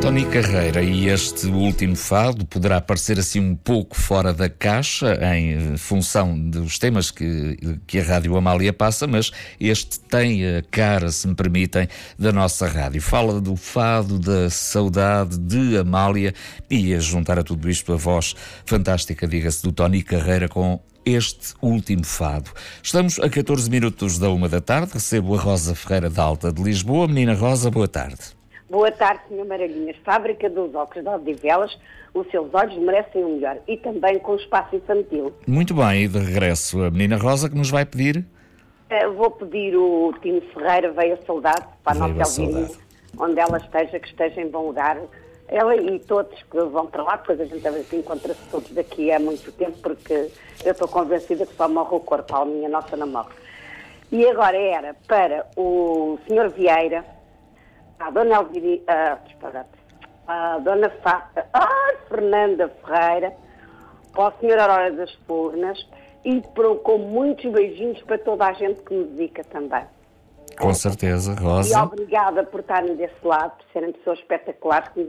Tony Carreira, e este último fado poderá parecer assim um pouco fora da caixa em função dos temas que a Rádio Amália passa, mas este tem a cara, se me permitem, da nossa rádio. Fala do fado, da saudade de Amália e a juntar a tudo isto a voz fantástica, diga-se, do Tony Carreira com este último fado. Estamos a 14 minutos da 1 da tarde, recebo a Rosa Ferreira da Alta de Lisboa. Menina Rosa, boa tarde. Boa tarde, Sr. Maralhinhas. Fábrica dos Óculos de Odivelas, os seus olhos merecem o melhor. E também com espaço infantil. Muito bem, e de regresso a menina Rosa, que nos vai pedir? Vou pedir o Tino Ferreira, Veio a Saudade, para a nossa Elvirinha, onde ela esteja, que esteja em bom lugar. Ela e todos que vão para lá, depois a gente encontra-se todos daqui há muito tempo, porque eu estou convencida que só morre o corpo, a alminha nossa não morre. E agora era para o Sr. Vieira, a Dona Elvira, a Dona Fernanda Ferreira, para o Sr. Aurora das Furnas e com muitos beijinhos para toda a gente que me dedica também. Com certeza, Rosa. E obrigada por estarem desse lado, por serem pessoas espetaculares que me